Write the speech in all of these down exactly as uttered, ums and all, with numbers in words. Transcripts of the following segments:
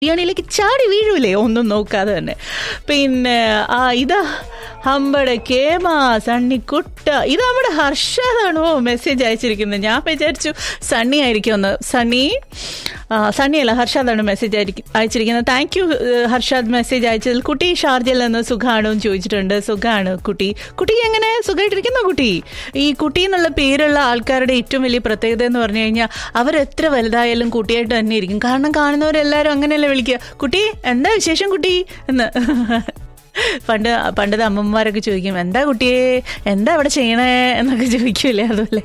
ബിരിയാണിയിലേക്ക് ചാടി വീഴൂലേ ഒന്നും നോക്കാതെ തന്നെ. പിന്നെ ആ ഇതാ ഹമ്പടെ കേമ സണ്ണിക്കുട്ട, ഇത് നമ്മുടെ ഹർഷാദാണോ മെസ്സേജ് അയച്ചിരിക്കുന്നത്? ഞാൻ വിചാരിച്ചു സണ്ണി ആയിരിക്കും ഒന്ന്. സണ്ണി സണ്ണിയല്ല, ഹർഷാദാണ് മെസ്സേജ് അയച്ചിരിക്കുന്നത്. Thank you Harshad message അയച്ചതിൽ. കുട്ടി ഷാർജയിൽ നിന്ന് സുഖാണോ എന്ന് ചോദിച്ചിട്ടുണ്ട്. സുഖാണ് കുട്ടി. കുട്ടിക്ക് എങ്ങനെ സുഖമായിട്ടിരിക്കുന്ന കുട്ടി? ഈ കുട്ടി എന്നുള്ള പേരുള്ള ആൾക്കാരുടെ ഏറ്റവും വലിയ പ്രത്യേകത എന്ന് പറഞ്ഞു കഴിഞ്ഞാൽ അവരെത്ര വലുതായാലും കുട്ടിയായിട്ട് തന്നെ ഇരിക്കും. കാരണം കാണുന്നവരെല്ലാവരും അങ്ങനെയല്ലേ വിളിക്കുക, കുട്ടി എന്താ വിശേഷം കുട്ടി എന്ന്. പണ്ട് പണ്ടത്തെ അമ്മമാരൊക്കെ ചോദിക്കും, എന്താ കുട്ടിയെ, എന്താ അവിടെ ചെയ്യണേ എന്നൊക്കെ ചോദിക്കൂലേ, അതുപോലെ.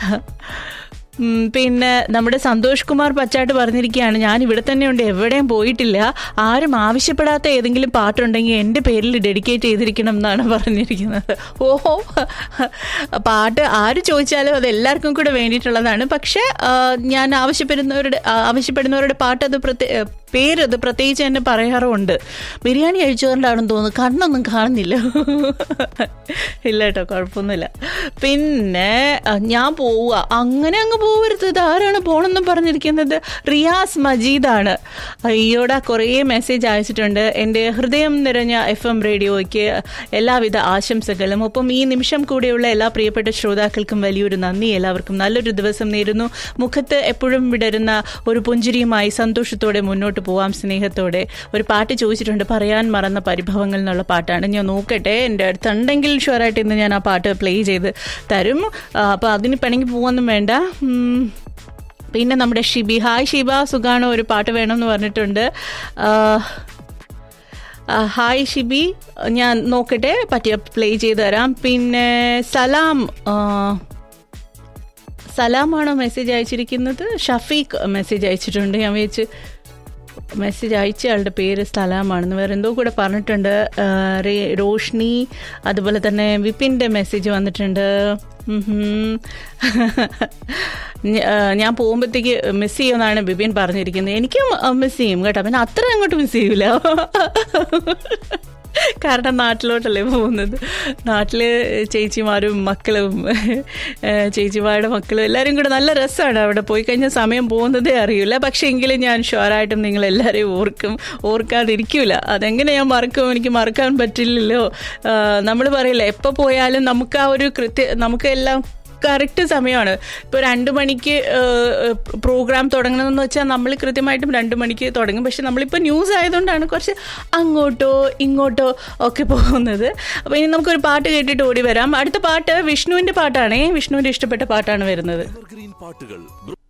പിന്നെ നമ്മുടെ സന്തോഷ് കുമാർ പച്ചാട്ട് പറഞ്ഞിരിക്കുകയാണ്, ഞാൻ ഇവിടെ തന്നെ ഉണ്ട്, എവിടെയും പോയിട്ടില്ല. ആരും ആവശ്യപ്പെടാത്ത ഏതെങ്കിലും പാട്ടുണ്ടെങ്കിൽ എൻ്റെ പേരിൽ ഡെഡിക്കേറ്റ് ചെയ്തിരിക്കണം എന്നാണ് പറഞ്ഞിരിക്കുന്നത്. ഓഹോ, പാട്ട് ആര് ചോദിച്ചാലും അത് എല്ലാവർക്കും കൂടെ വേണ്ടിയിട്ടുള്ളതാണ്. പക്ഷേ ഞാൻ ആവശ്യപ്പെടുന്നവരുടെ ആവശ്യപ്പെടുന്നവരുടെ പാട്ട് അത് പ്രത്യേക പേരത് പ്രത്യേകിച്ച് തന്നെ പറയാറുമുണ്ട്. ബിരിയാണി കഴിച്ചുകൊണ്ടാണെന്ന് തോന്നുന്നു, കണ്ണൊന്നും കാണുന്നില്ല. ഇല്ല കേട്ടോ, കുഴപ്പമൊന്നുമില്ല. പിന്നെ ഞാൻ പോവുക, അങ്ങനെ അങ്ങ് പോവരുത്. ഇതാരാണ് പോണെന്നും പറഞ്ഞിരിക്കുന്നത്? റിയാസ് മജീദാണ്. അയ്യോടാ, കുറേ മെസ്സേജ് അയച്ചിട്ടുണ്ട്. എൻ്റെ ഹൃദയം നിറഞ്ഞ എഫ് എം റേഡിയോയ്ക്ക് എല്ലാവിധ ആശംസകളും. ഒപ്പം ഈ നിമിഷം കൂടെയുള്ള എല്ലാ പ്രിയപ്പെട്ട ശ്രോതാക്കൾക്കും വലിയൊരു നന്ദി. എല്ലാവർക്കും നല്ലൊരു ദിവസം നേരുന്നു. മുഖത്ത് എപ്പോഴും വിടരുന്ന ഒരു പുഞ്ചിരിയുമായി സന്തോഷത്തോടെ മുന്നോട്ട് പോവാം, സ്നേഹത്തോടെ. ഒരു പാട്ട് ചോദിച്ചിട്ടുണ്ട്, പറയാൻ മറന്ന പരിഭവങ്ങൾ എന്നുള്ള പാട്ടാണ്. ഞാൻ നോക്കട്ടെ, എൻ്റെ അടുത്തുണ്ടെങ്കിൽ ഷുവറായിട്ട് ഇന്ന് ഞാൻ ആ പാട്ട് പ്ലേ ചെയ്ത് തരും. അപ്പോൾ അതിന് പിണങ്ങി പോവൊന്നും വേണ്ട. പിന്നെ നമ്മുടെ ഷിബി, ഹായ് ഷിബ, സുഖാണോ? ഒരു പാട്ട് വേണമെന്ന് പറഞ്ഞിട്ടുണ്ട്. ഹായ് ഷിബി, ഞാൻ നോക്കട്ടെ, പറ്റിയ പ്ലേ ചെയ്ത് തരാം. പിന്നെ സലാം, സലാമാണോ മെസ്സേജ് അയച്ചിരിക്കുന്നത്? ഷഫീഖ് മെസ്സേജ് അയച്ചിട്ടുണ്ട്. ഞാൻ വിചാരിച്ച് മെസ്സേജ് അയച്ച ആളുടെ പേര് സലാമാണെന്ന്. വേറെ എന്തോ കൂടെ പറഞ്ഞിട്ടുണ്ട്. റോഷ്നി, അതുപോലെ തന്നെ വിപിൻ്റെ മെസ്സേജ് വന്നിട്ടുണ്ട്. ഞാൻ പോകുമ്പോഴത്തേക്ക് മിസ് ചെയ്യുമെന്നാണ് ബിപിൻ പറഞ്ഞിരിക്കുന്നത്. എനിക്കും മിസ് ചെയ്യും കേട്ടോ, പിന്നെ അത്ര അങ്ങോട്ട് മിസ് ചെയ്യൂല. കാരണം നാട്ടിലോട്ടല്ലേ പോകുന്നത്. നാട്ടിൽ ചേച്ചിമാരും മക്കളും ചേച്ചിമാരുടെ മക്കളും എല്ലാവരും കൂടെ നല്ല രസമാണ്. അവിടെ പോയി കഴിഞ്ഞാൽ സമയം പോകുന്നതേ അറിയില്ല. പക്ഷേ എങ്കിലും ഞാൻ ഷുവറായിട്ടും നിങ്ങളെല്ലാവരെയും ഓർക്കും, ഓർക്കാതിരിക്കില്ല. അതെങ്ങനെ ഞാൻ മറക്കും? എനിക്ക് മറക്കാൻ പറ്റില്ലല്ലോ. നമ്മൾ പറയില്ല, എപ്പോൾ പോയാലും നമുക്ക് ആ ഒരു കൃത്യ നമുക്ക് എല്ലാം കറക്റ്റ് സമയമാണ്. ഇപ്പോൾ രണ്ട് മണിക്ക് പ്രോഗ്രാം തുടങ്ങണമെന്ന് വെച്ചാൽ നമ്മൾ കൃത്യമായിട്ടും രണ്ട് മണിക്ക് തുടങ്ങും. പക്ഷെ നമ്മളിപ്പോൾ ന്യൂസ് ആയതുകൊണ്ടാണ് കുറച്ച് അങ്ങോട്ടോ ഇങ്ങോട്ടോ ഒക്കെ പോകുന്നത്. അപ്പോൾ ഇനി നമുക്കൊരു പാട്ട് കേട്ടിട്ട് ഓടി വരാം. അടുത്ത പാട്ട് വിഷ്ണുവിൻ്റെ പാട്ടാണേ. വിഷ്ണുവിൻ്റെ ഇഷ്ടപ്പെട്ട പാട്ടാണ് വരുന്നത്.